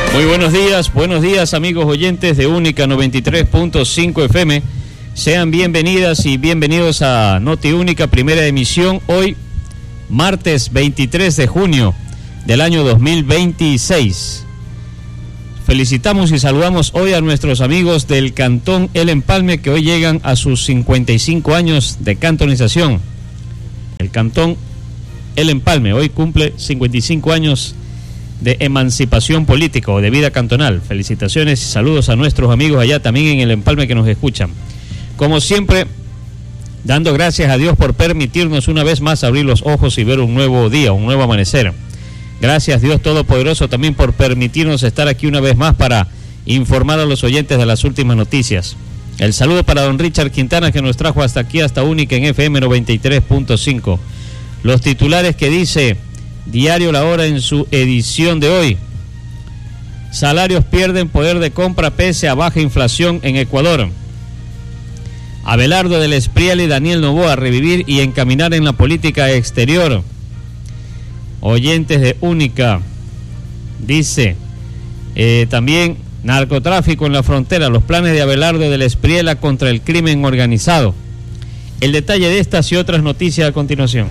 Muy buenos días amigos oyentes de Única 93.5 FM. Sean bienvenidas y bienvenidos a Noti Única, primera emisión, hoy martes 23 de junio del año 2026. Felicitamos y saludamos hoy a nuestros amigos del Cantón El Empalme, que hoy llegan a sus 55 años de cantonización. El Cantón El Empalme hoy cumple 55 años de emancipación política o de vida cantonal. Felicitaciones y saludos a nuestros amigos allá también en El Empalme que nos escuchan. Como siempre, dando gracias a Dios por permitirnos una vez más abrir los ojos y ver un nuevo día, un nuevo amanecer. Gracias Dios Todopoderoso también por permitirnos estar aquí una vez más para informar a los oyentes de las últimas noticias. El saludo para don Richard Quintana, que nos trajo hasta aquí, hasta Única en FM 93.5. Los titulares que dice Diario La Hora en su edición de hoy. Salarios pierden poder de compra pese a baja inflación en Ecuador. Abelardo del Espriel y Daniel Noboa, revivir y encaminar en la política exterior. Oyentes de Única, dice, también narcotráfico en la frontera, los planes de Abelardo del Espriela contra el crimen organizado. El detalle de estas y otras noticias a continuación.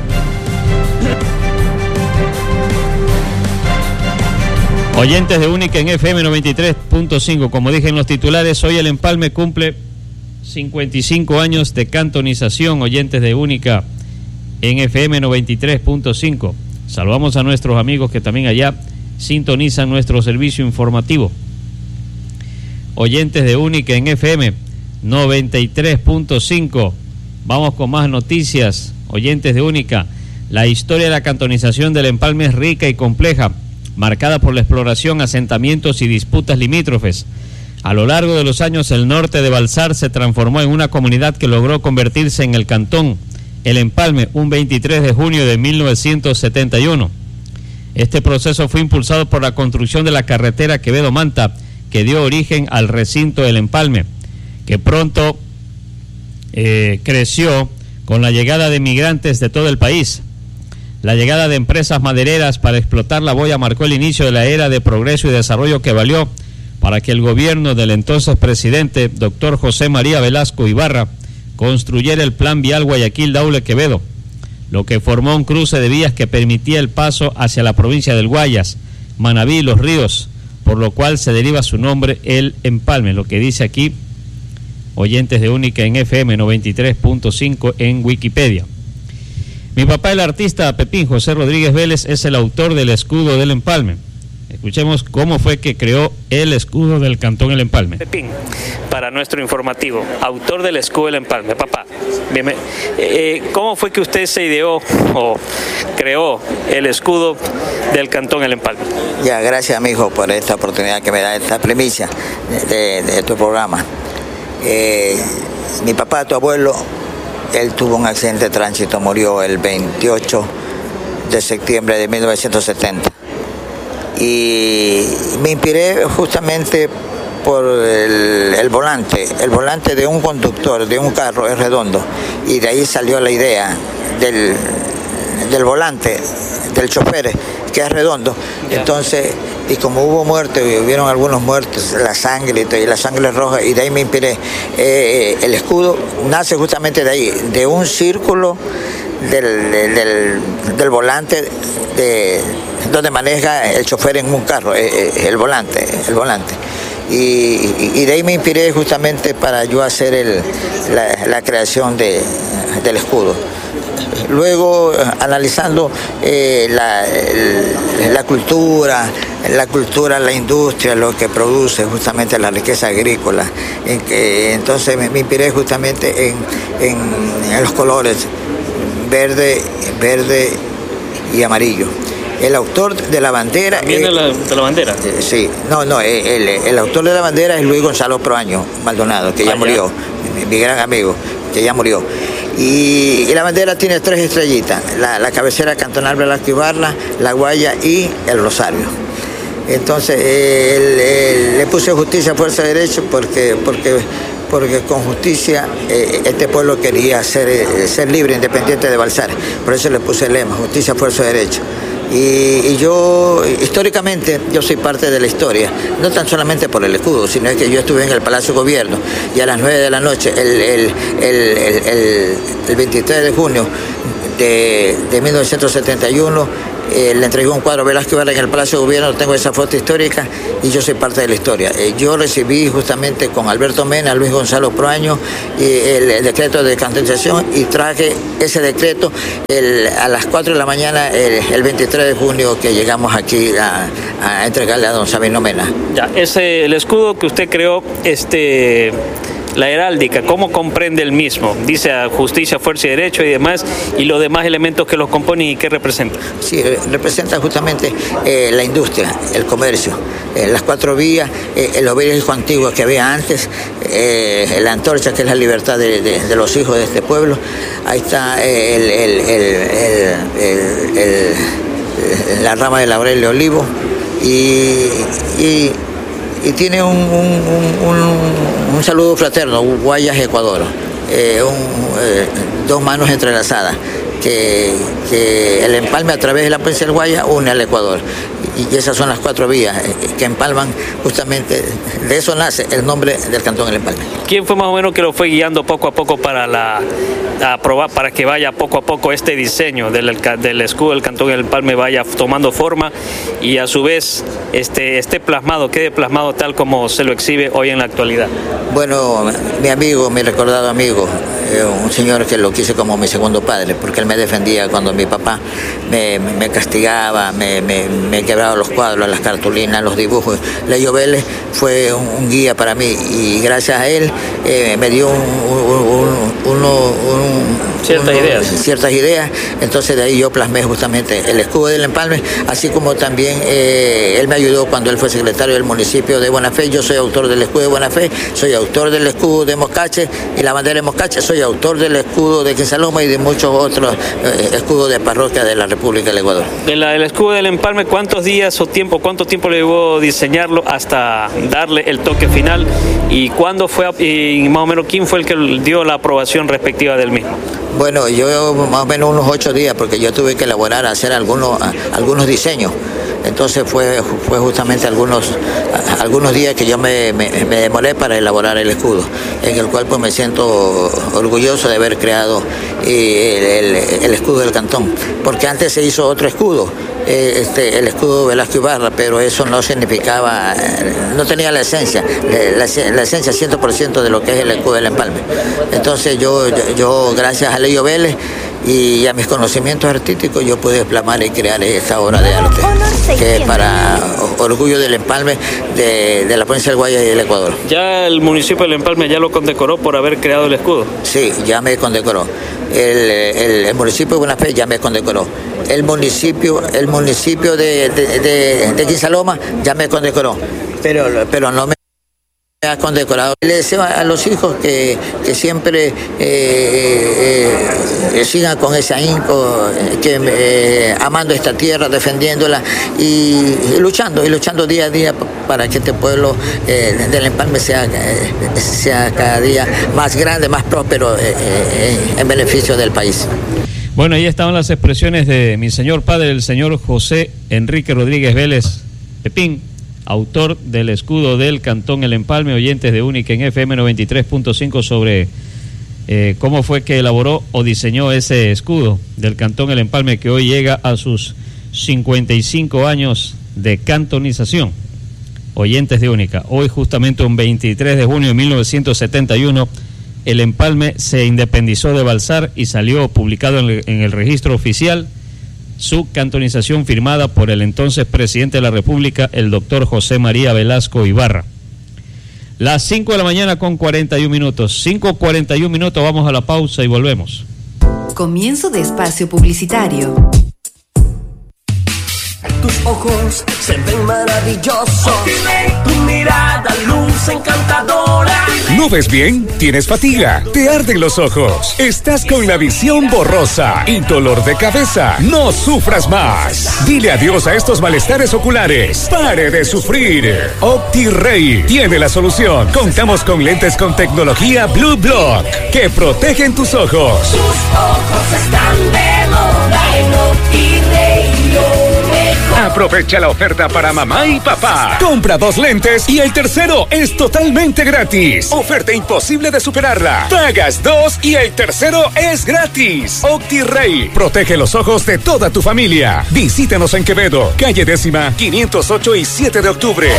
Oyentes de Única en FM 93.5, como dije en los titulares, hoy El Empalme cumple 55 años de cantonización. Oyentes de Única en FM 93.5. Saludamos a nuestros amigos que también allá sintonizan nuestro servicio informativo. Oyentes de Única en FM 93.5. Vamos con más noticias. Oyentes de Única, la historia de la cantonización del Empalme es rica y compleja, marcada por la exploración, asentamientos y disputas limítrofes. A lo largo de los años, el norte de Balsar se transformó en una comunidad que logró convertirse en el Cantón El Empalme un 23 de junio de 1971. Este proceso fue impulsado por la construcción de la carretera Quevedo-Manta, que dio origen al recinto El Empalme, que pronto creció con la llegada de migrantes de todo el país. La llegada de empresas madereras para explotar la boya marcó el inicio de la era de progreso y desarrollo que valió para que el gobierno del entonces presidente, doctor José María Velasco Ibarra, construyera el Plan Vial Guayaquil-Daule Quevedo, lo que formó un cruce de vías que permitía el paso hacia la provincia del Guayas, Manabí y Los Ríos, por lo cual se deriva su nombre El Empalme, lo que dice aquí oyentes de Única en FM 93.5 en Wikipedia. Mi papá, el artista Pepín José Rodríguez Vélez, es el autor del escudo del Empalme. Escuchemos cómo fue que creó el escudo del Cantón El Empalme. Pepín, para nuestro informativo, autor del escudo del Empalme. Papá, ¿cómo fue que usted se ideó o creó el escudo del Cantón El Empalme? Ya, gracias, mijo, por esta oportunidad que me da, esta primicia de tu programa. Mi papá, tu abuelo, él tuvo un accidente de tránsito, murió el 28 de septiembre de 1970. Y me inspiré justamente por el volante de un conductor de un carro es redondo, y de ahí salió la idea del volante del chofer, que es redondo. Entonces, y como hubo muertos, y hubieron algunos muertos, la sangre roja, y de ahí me inspiré. El escudo nace justamente de ahí, de un círculo del volante donde maneja el chofer en un carro, el volante. Y de ahí me inspiré justamente para yo hacer la creación del escudo. Luego, analizando la cultura, la industria, lo que produce justamente la riqueza agrícola, entonces me inspiré justamente en los colores verde y amarillo. El autor de la bandera... ¿También de la bandera? Sí, el autor de la bandera es Luis Gonzalo Proaño Maldonado, que ya murió, mi gran amigo, que ya murió. Y la bandera tiene 3 estrellitas, la cabecera cantonal Velasco Ibarra, la guaya y el rosario. Entonces, le puse justicia, fuerza y derecho, porque con justicia este pueblo quería ser libre, independiente de Balsar. Por eso le puse el lema, justicia, fuerza y derecho. Y yo, históricamente, yo soy parte de la historia, no tan solamente por el escudo, sino que yo estuve en el Palacio de Gobierno y a las 9 de la noche, el 23 de junio de 1971, le entregó un cuadro a Velázquez Ibarra en el Palacio de Gobierno. Tengo esa foto histórica y yo soy parte de la historia. Yo recibí justamente con Alberto Mena, Luis Gonzalo Proaño, el decreto de cantonización y traje ese decreto a las 4 de la mañana, el 23 de junio, que llegamos aquí a entregarle a don Sabino Mena. Ya, el escudo que usted creó, la heráldica, ¿cómo comprende el mismo? Dice a justicia, fuerza y derecho y demás, y los demás elementos que los componen, ¿y qué representa? Sí, representa justamente la industria, el comercio, las 4 vías, el obelisco antiguo que había antes, la antorcha, que es la libertad de los hijos de este pueblo. Ahí está la rama de laurel de olivo y tiene un saludo fraterno, Guayas, Ecuador, 2 manos entrelazadas, que el empalme a través de la provincia del Guayas une al Ecuador. Y esas son las 4 vías que empalman, justamente, de eso nace el nombre del Cantón El Empalme. ¿Quién fue más o menos que lo fue guiando poco a poco para para que vaya poco a poco este diseño del escudo del Cantón El Empalme vaya tomando forma y a su vez esté plasmado, quede plasmado tal como se lo exhibe hoy en la actualidad? Bueno, mi recordado amigo, un señor que lo quise como mi segundo padre, porque él me defendía cuando mi papá me castigaba, me quebraba los cuadros, las cartulinas, los dibujos. Leyo Vélez fue un guía para mí y gracias a él me dio ciertas ideas. Entonces de ahí yo plasmé justamente el escudo del Empalme, así como también él me ayudó cuando él fue secretario del municipio de Buena Fe. Yo soy autor del escudo de Buena Fe, soy autor del escudo de Moscache y la bandera de Moscache, soy autor del escudo de Quinsaloma y de muchos otros escudos de parroquia de la República del Ecuador. El escudo del Empalme, ¿cuánto tiempo le llevó diseñarlo hasta darle el toque final? ¿Y cuándo fue, y más o menos quién fue el que dio la aprobación respectiva del mismo? Bueno, yo más o menos unos 8 días, porque yo tuve que elaborar, hacer algunos diseños. Entonces fue justamente algunos días que yo me demoré para elaborar el escudo, en el cual pues me siento orgulloso de haber creado el escudo del cantón, porque antes se hizo otro escudo, el escudo de Velázquez Ibarra, pero eso no significaba, no tenía la esencia 100% de lo que es el escudo del Empalme. Entonces yo gracias a Leyo Vélez y a mis conocimientos artísticos, yo pude plasmar y crear esta obra de arte, que es para orgullo del Empalme, de la provincia del Guayas y del Ecuador. ¿Ya el municipio del Empalme ya lo condecoró por haber creado el escudo? Sí, ya me condecoró. El municipio de Buena Fe ya me condecoró. El municipio de Quinsaloma ya me condecoró, pero no me ha condecorado. Le deseo a los hijos que siempre sigan con ese ahínco, amando esta tierra, defendiéndola y luchando día a día para que este pueblo del Empalme sea cada día más grande, más próspero en beneficio del país. Bueno, ahí estaban las expresiones de mi señor padre, el señor José Enrique Rodríguez Vélez Pepín, autor del escudo del Cantón El Empalme, oyentes de Única en FM 93.5, sobre cómo fue que elaboró o diseñó ese escudo del Cantón El Empalme, que hoy llega a sus 55 años de cantonización. Oyentes de Única, hoy justamente un 23 de junio de 1971, el Empalme se independizó de Balsar y salió publicado en el registro oficial su cantonización, firmada por el entonces presidente de la República, el doctor José María Velasco Ibarra. Las 5 de la mañana con 41 minutos. 5:41 minutos, vamos a la pausa y volvemos. Comienzo de espacio publicitario. Tus ojos se ven maravillosos, tu mirada luz encantadora. ¿No ves bien? ¿Tienes fatiga? ¿Te arden los ojos? ¿Estás con la visión borrosa y dolor de cabeza? ¡No sufras más! Dile adiós a estos malestares oculares. ¡Pare de sufrir! OptiRay tiene la solución. Contamos con lentes con tecnología Blue Block que protegen tus ojos. Tus ojos están de moda en OptiRay. Aprovecha la oferta para mamá y papá. Compra 2 lentes y el tercero es totalmente gratis. Oferta imposible de superarla. Pagas 2 y el tercero es gratis. OptiRay. Protege los ojos de toda tu familia. Visítanos en Quevedo, calle 10ª, 508 y 7 de octubre.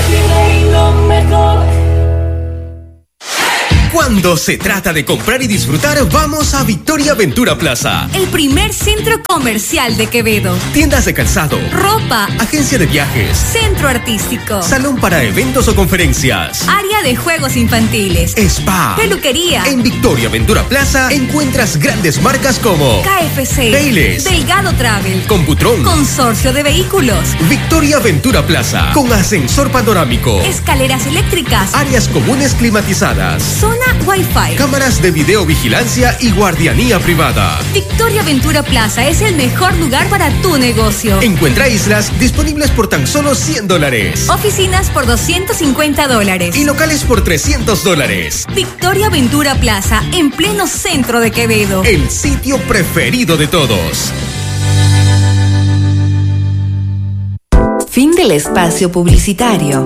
Cuando se trata de comprar y disfrutar, vamos a Victoria Ventura Plaza. El primer centro comercial de Quevedo. Tiendas de calzado, ropa, agencia de viajes, centro artístico, salón para eventos o conferencias, área de juegos infantiles, spa, peluquería. En Victoria Ventura Plaza encuentras grandes marcas como KFC, Tailes, Delgado Travel, Computrón, Consorcio de Vehículos. Victoria Ventura Plaza, con ascensor panorámico, escaleras eléctricas, áreas comunes climatizadas, zona Wi-Fi, cámaras de videovigilancia y guardianía privada. Victoria Ventura Plaza es el mejor lugar para tu negocio. Encuentra islas disponibles por tan solo $100. Oficinas por $250. Y locales por $300. Victoria Ventura Plaza, en pleno centro de Quevedo. El sitio preferido de todos. Fin del espacio publicitario.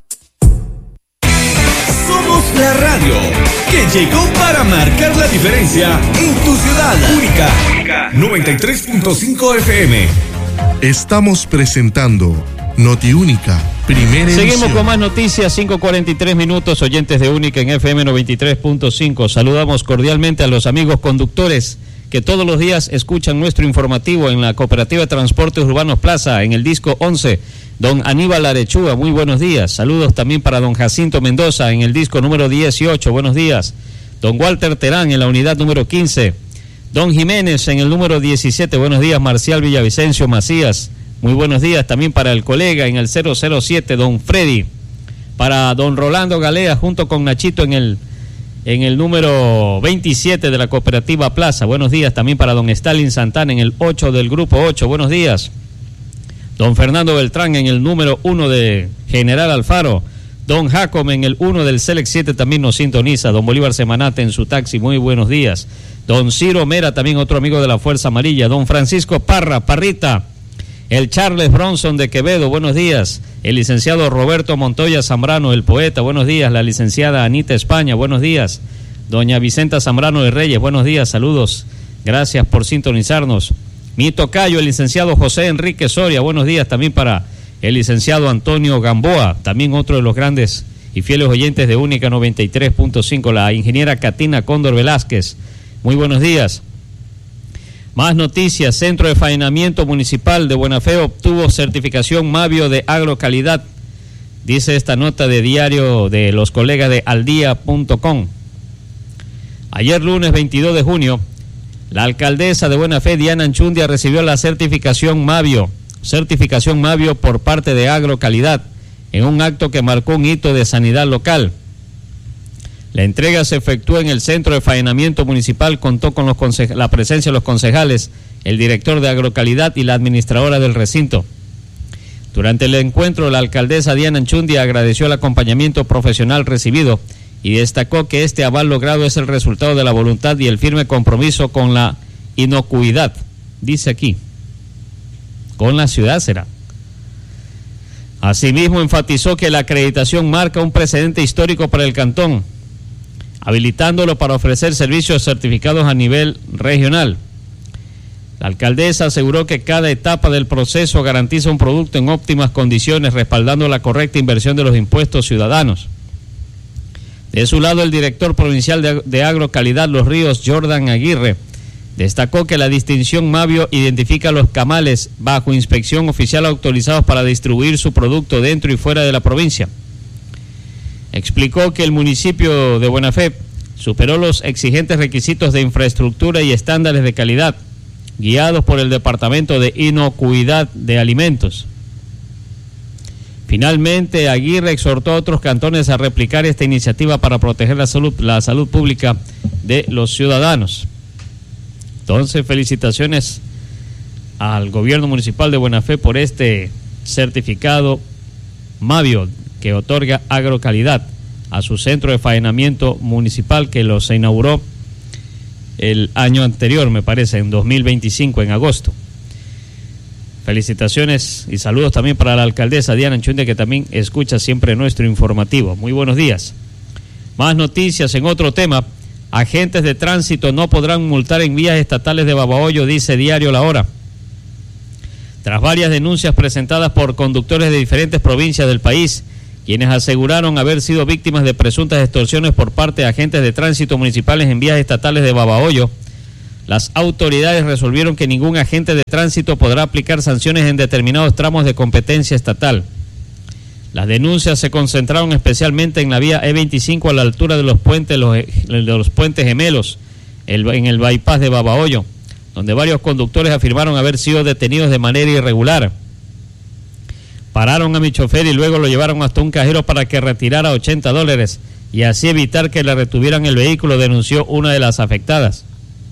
Somos la radio que llegó para marcar la diferencia en tu ciudad. Única 93.5 FM. Estamos presentando Noti Única, primera edición. Seguimos con más noticias, 5:43 minutos, oyentes de Única en FM 93.5. Saludamos cordialmente a los amigos conductores que todos los días escuchan nuestro informativo en la Cooperativa de Transportes Urbanos Plaza, en el disco 11. Don Aníbal Arechúa, muy buenos días. Saludos también para don Jacinto Mendoza en el disco número 18, buenos días. Don Walter Terán en la unidad número 15. Don Jiménez en el número 17, buenos días. Marcial Villavicencio Macías, muy buenos días. También para el colega en el 007, don Freddy. Para don Rolando Galea junto con Nachito en el número 27 de la Cooperativa Plaza, buenos días. También para don Stalin Santana en el 8 del grupo 8, buenos días. Don Fernando Beltrán en el número 1 de General Alfaro. Don Jacob en el 1 del Select 7 también nos sintoniza. Don Bolívar Semanate en su taxi, muy buenos días. Don Ciro Mera, también otro amigo de la Fuerza Amarilla. Don Francisco Parrita. El Charles Bronson de Quevedo, buenos días. El licenciado Roberto Montoya Zambrano, el poeta, buenos días. La licenciada Anita España, buenos días. Doña Vicenta Zambrano de Reyes, buenos días, saludos. Gracias por sintonizarnos. Mi tocayo, el licenciado José Enrique Soria, buenos días también para el licenciado Antonio Gamboa, también otro de los grandes y fieles oyentes de Única 93.5, la ingeniera Catina Cóndor Velázquez, muy buenos días. Más noticias, Centro de Faenamiento Municipal de Buenafé obtuvo certificación Mavio de agrocalidad, dice esta nota de diario de los colegas de aldia.com. Ayer lunes 22 de junio, la alcaldesa de Buenafé, Diana Anchundia, recibió la certificación Mavio por parte de Agrocalidad, en un acto que marcó un hito de sanidad local. La entrega se efectuó en el Centro de Faenamiento Municipal, contó con la presencia de los concejales, el director de Agrocalidad y la administradora del recinto. Durante el encuentro, la alcaldesa Diana Anchundia agradeció el acompañamiento profesional recibido y destacó que este aval logrado es el resultado de la voluntad y el firme compromiso con la inocuidad, dice aquí, con la ciudad será. Asimismo, enfatizó que la acreditación marca un precedente histórico para el cantón, habilitándolo para ofrecer servicios certificados a nivel regional. La alcaldesa aseguró que cada etapa del proceso garantiza un producto en óptimas condiciones, respaldando la correcta inversión de los impuestos ciudadanos. De su lado, el director provincial de Agrocalidad Los Ríos, Jordan Aguirre, destacó que la distinción Mavio identifica a los camales bajo inspección oficial autorizados para distribuir su producto dentro y fuera de la provincia. Explicó que el municipio de Buenafé superó los exigentes requisitos de infraestructura y estándares de calidad, guiados por el Departamento de Inocuidad de Alimentos. Finalmente, Aguirre exhortó a otros cantones a replicar esta iniciativa para proteger la salud pública de los ciudadanos. Entonces, felicitaciones al gobierno municipal de Buenafé por este certificado Mavio que otorga Agrocalidad a su centro de faenamiento municipal, que se inauguró el año anterior, me parece, en 2025, en agosto. Felicitaciones y saludos también para la alcaldesa Diana Anchundia, que también escucha siempre nuestro informativo. Muy buenos días. Más noticias en otro tema. Agentes de tránsito no podrán multar en vías estatales de Babahoyo, dice Diario La Hora. Tras varias denuncias presentadas por conductores de diferentes provincias del país, quienes aseguraron haber sido víctimas de presuntas extorsiones por parte de agentes de tránsito municipales en vías estatales de Babahoyo, las autoridades resolvieron que ningún agente de tránsito podrá aplicar sanciones en determinados tramos de competencia estatal. Las denuncias se concentraron especialmente en la vía E25 a la altura de los puentes gemelos, en el bypass de Babahoyo, donde varios conductores afirmaron haber sido detenidos de manera irregular. Pararon a mi chofer y luego lo llevaron hasta un cajero para que retirara $80 y así evitar que le retuvieran el vehículo, denunció una de las afectadas.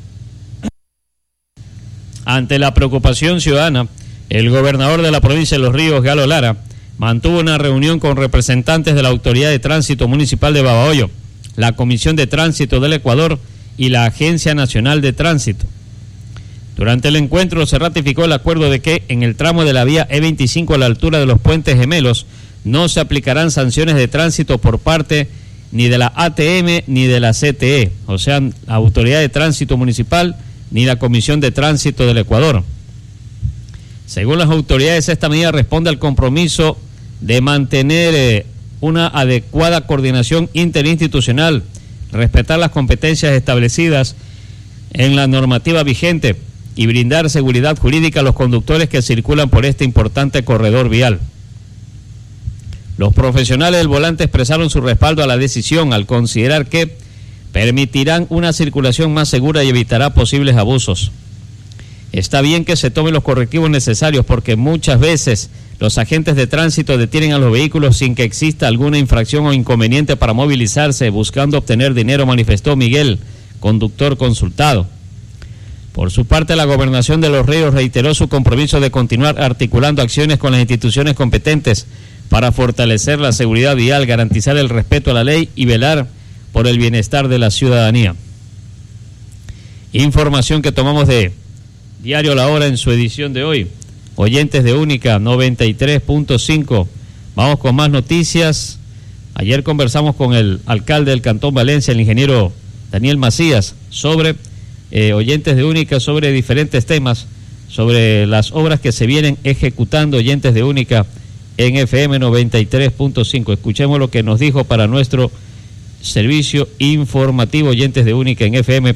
Ante la preocupación ciudadana, el gobernador de la provincia de Los Ríos, Galo Lara, mantuvo una reunión con representantes de la Autoridad de Tránsito Municipal de Babahoyo, la Comisión de Tránsito del Ecuador y la Agencia Nacional de Tránsito. Durante el encuentro se ratificó el acuerdo de que en el tramo de la vía E25 a la altura de los puentes gemelos no se aplicarán sanciones de tránsito por parte ni de la ATM ni de la CTE, o sea, la Autoridad de Tránsito Municipal ni la Comisión de Tránsito del Ecuador. Según las autoridades, esta medida responde al compromiso de mantener una adecuada coordinación interinstitucional, respetar las competencias establecidas en la normativa vigente y brindar seguridad jurídica a los conductores que circulan por este importante corredor vial. Los profesionales del volante expresaron su respaldo a la decisión al considerar que permitirán una circulación más segura y evitará posibles abusos. Está bien que se tomen los correctivos necesarios porque muchas veces los agentes de tránsito detienen a los vehículos sin que exista alguna infracción o inconveniente para movilizarse buscando obtener dinero, manifestó Miguel, conductor consultado. Por su parte, la Gobernación de Los Ríos reiteró su compromiso de continuar articulando acciones con las instituciones competentes para fortalecer la seguridad vial, garantizar el respeto a la ley y velar por el bienestar de la ciudadanía. Información que tomamos de Diario La Hora en su edición de hoy. Oyentes de Única 93.5. Vamos con más noticias. Ayer conversamos con el alcalde del Cantón Valencia, el ingeniero Daniel Macías, sobre oyentes de Única, sobre diferentes temas, sobre las obras que se vienen ejecutando oyentes de Única en FM 93.5. Escuchemos lo que nos dijo para nuestro servicio informativo oyentes de Única en FM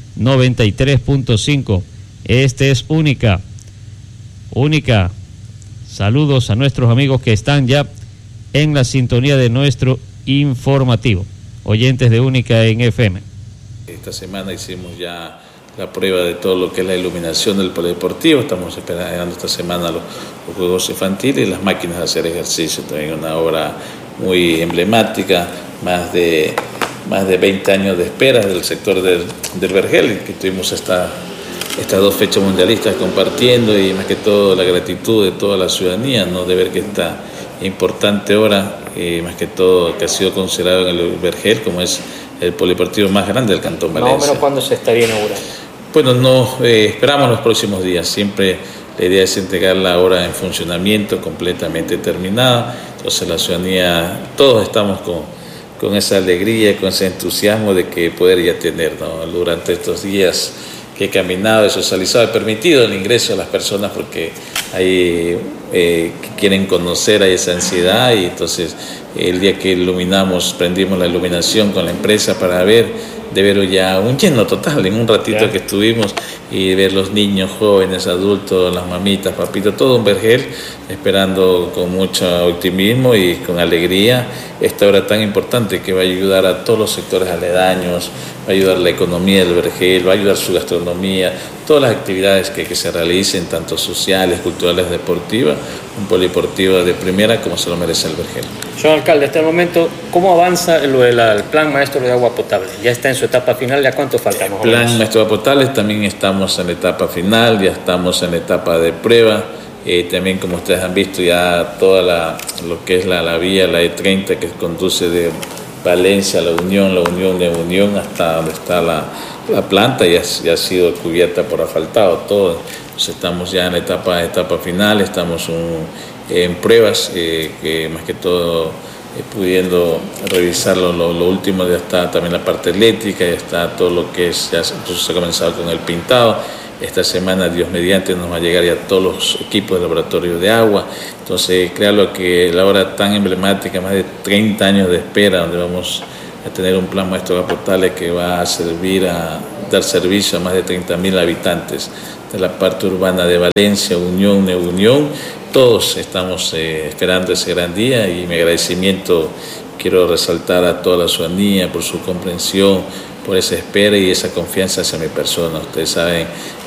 93.5. Este es Única. Única, saludos a nuestros amigos que están ya en la sintonía de nuestro informativo. Oyentes de Única en FM. Esta semana hicimos ya la prueba de todo lo que es la iluminación del polideportivo. Estamos esperando esta semana los juegos infantiles y las máquinas de hacer ejercicio. También una obra muy emblemática, más de 20 años de espera del sector del Vergel, que tuvimos estas dos fechas mundialistas compartiendo, y más que todo la gratitud de toda la ciudadanía, ¿no?, de ver que esta importante obra, más que todo que ha sido considerado en el Vergel como es el polideportivo más grande del Cantón Valencia. Más o menos, ¿cuándo se estaría inaugurando? Bueno, esperamos los próximos días. Siempre la idea es entregar la obra en funcionamiento completamente terminada. Entonces la ciudadanía, todos estamos con esa alegría, con ese entusiasmo de que poder ya tener, ¿no?, durante estos días que he caminado, he socializado, he permitido el ingreso a las personas porque hay que quieren conocer, hay esa ansiedad, y entonces el día que prendimos la iluminación con la empresa para ver ya un lleno total en un ratito que estuvimos, y ver los niños, jóvenes, adultos, las mamitas, papitos, todo un Vergel esperando con mucho optimismo y con alegría esta obra tan importante que va a ayudar a todos los sectores aledaños, va a ayudar a la economía del Vergel, va a ayudar a su gastronomía, todas las actividades que se realicen, tanto sociales, culturales, deportivas, un polideportivo de primera como se lo merece el Vergel. Señor alcalde, hasta el momento, ¿cómo avanza el plan maestro de agua potable? ¿Ya está en su etapa final? ¿Ya cuánto falta? El plan maestro de agua potable también estamos en la etapa final, ya estamos en la etapa de prueba. También, como ustedes han visto, ya toda lo que es la vía, la E30 que conduce de Valencia a la Unión hasta donde está la planta ya ha sido cubierta por asfaltado, todo Entonces estamos ya en la etapa final, estamos en pruebas, que más que todo pudiendo revisar lo último. Ya está también la parte eléctrica, ya está todo lo que es, incluso se ha comenzado con el pintado. Esta semana, Dios mediante, nos va a llegar ya todos los equipos de laboratorio de agua. Entonces, créalo que la hora tan emblemática, más de 30 años de espera, donde vamos a tener un plan maestro de agua potable que va a servir a dar servicio a más de 30.000 habitantes de la parte urbana de Valencia, Unión, Neunión. Todos estamos esperando ese gran día, y mi agradecimiento quiero resaltar a toda la ciudadanía por su comprensión, por esa espera y esa confianza hacia mi persona. Ustedes saben